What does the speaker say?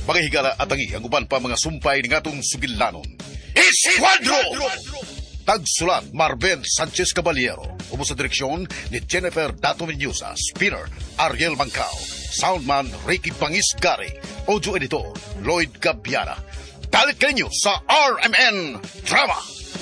Mga higala at tangi ang uban pa mga sumpay ng atong sugilanon. Esquadro! Tagsulat Marvel Sanchez Caballero. Umo sa direksyon ni Jennifer Dato Menyusa. Spinner Ariel Mancao. Soundman Ricky Pangisgari. Audio editor Lloyd Gabiana. Dalit kayo sa RMN Drama.